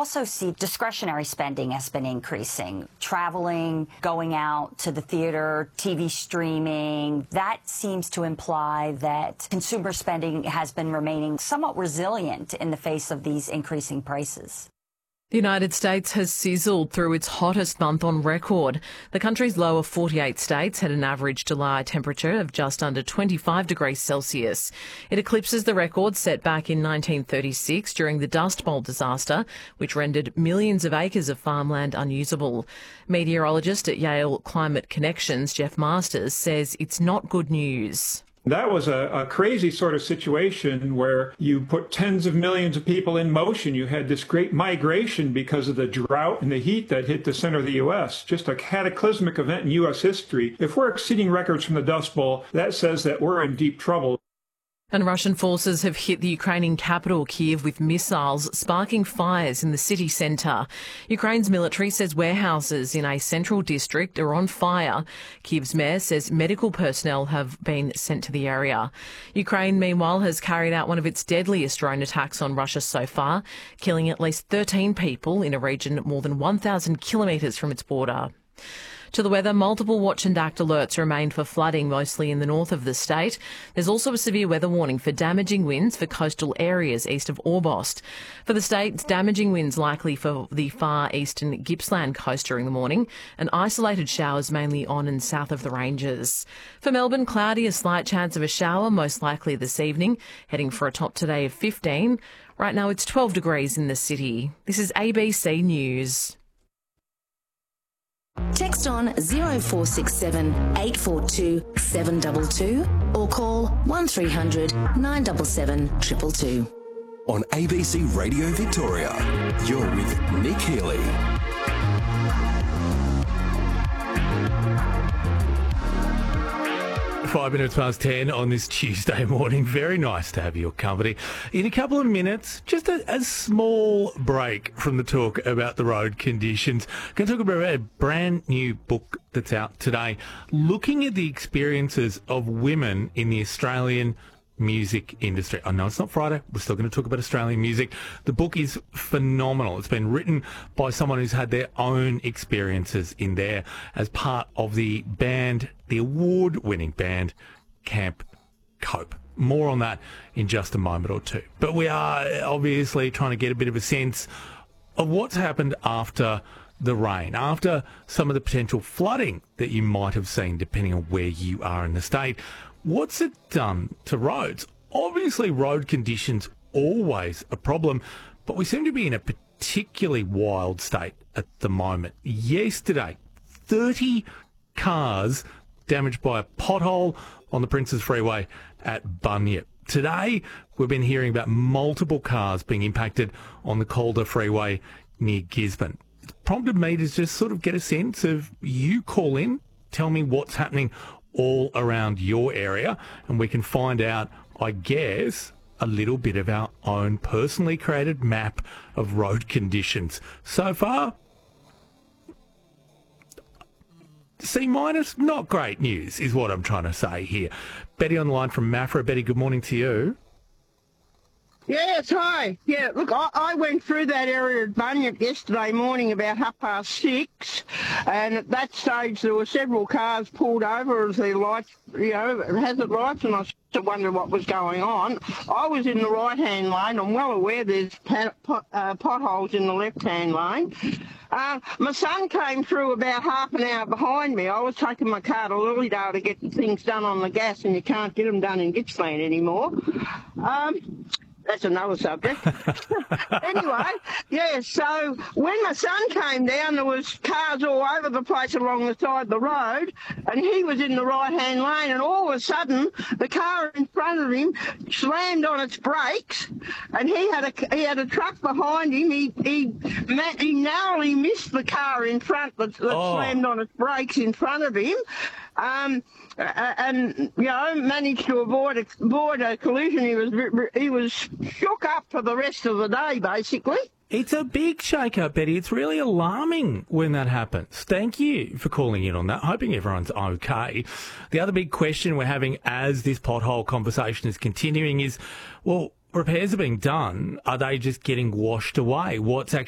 also see discretionary spending has been increasing. Traveling, going out to the theater, TV streaming. That seems to imply that consumer spending has been remaining somewhat resilient in the face of these increasing prices. The United States has sizzled through its hottest month on record. The country's lower 48 states had an average July temperature of just under 25 degrees Celsius. It eclipses the record set back in 1936 during the Dust Bowl disaster, which rendered millions of acres of farmland unusable. Meteorologist at Yale Climate Connections, Jeff Masters, says it's not good news. That was a crazy sort of situation where you put tens of millions of people in motion. You had this great migration because of the drought and the heat that hit the center of the U.S. Just a cataclysmic event in U.S. history. If we're exceeding records from the Dust Bowl, that says that we're in deep trouble. And Russian forces have hit the Ukrainian capital, Kyiv, with missiles, sparking fires in the city centre. Ukraine's military says warehouses in a central district are on fire. Kyiv's mayor says medical personnel have been sent to the area. Ukraine, meanwhile, has carried out one of its deadliest drone attacks on Russia so far, killing at least 13 people in a region more than 1,000 kilometres from its border. To the weather, multiple watch and act alerts remain for flooding, mostly in the north of the state. There's also a severe weather warning for damaging winds for coastal areas east of Orbost. For the state, it's damaging winds likely for the far eastern Gippsland coast during the morning, and isolated showers mainly on and south of the ranges. For Melbourne, cloudy, a slight chance of a shower, most likely this evening, heading for a top today of 15. Right now it's 12 degrees in the city. This is ABC News. Text on 0467 842 722 or call 1300 977 222. On ABC Radio Victoria, you're with Nick Healy. 5 minutes past 10 on this Tuesday morning. Very nice to have your company. In a couple of minutes, just a small break from the talk about the road conditions. Going to talk about a brand new book that's out today, looking at the experiences of women in the Australian music industry. I know it's not Friday. We're still going to talk about Australian music. The book is phenomenal. It's been written by someone who's had their own experiences in there as part of the band, the award-winning band, Camp Cope. More on that in just a moment or two. But we are obviously trying to get a bit of a sense of what's happened after the rain, after some of the potential flooding that you might have seen, depending on where you are in the state. What's it done to roads? Obviously, road conditions always a problem, but we seem to be in a particularly wild state at the moment. Yesterday, 30 cars damaged by a pothole on the Princes Freeway at Bunyip. Today, we've been hearing about multiple cars being impacted on the Calder Freeway near Gisborne. It's prompted me to just sort of get a sense of, you call in, tell me what's happening all around your area, and we can find out, I guess, a little bit of our own personally created map of road conditions. So far, C-, not great news is what I'm trying to say here. Betty on the line from Maffra. Betty, good morning to you. Yes, hi. Yeah, look, I went through that area at Bunyip yesterday morning about 6:30, and at that stage there were several cars pulled over as their lights, hazard lights, and I wondered what was going on. I was in the right-hand lane. I'm well aware there's potholes in the left-hand lane. My son came through about half an hour behind me. I was taking my car to Lilydale to get things done on the gas, and you can't get them done in Gippsland anymore. That's another subject. Anyway, yeah, so when my son came down, there was cars all over the place along the side of the road, and he was in the right-hand lane, and all of a sudden, the car in front of him slammed on its brakes, and he had a truck behind him. He narrowly missed the car in front that slammed on its brakes in front of him. And managed to avoid a collision. He was shook up for the rest of the day, basically. It's a big shake-up, Betty. It's really alarming when that happens. Thank you for calling in on that. Hoping everyone's okay. The other big question we're having as this pothole conversation is continuing is, well, repairs are being done. Are they just getting washed away? What's actually